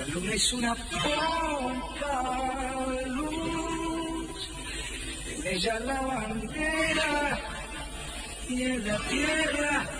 luna es una poca luz, en ella la bandera y en la tierra